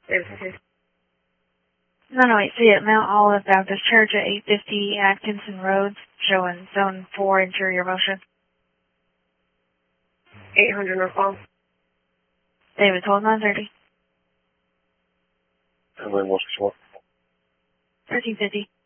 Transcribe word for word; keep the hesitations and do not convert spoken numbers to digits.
nine oh eight C at Mount Olive Baptist Church at eight fifty Atkinson Road, showing zone four interior motion. eight hundred Northbound. David, hold nine thirty. And then what's this one? thirteen fifty.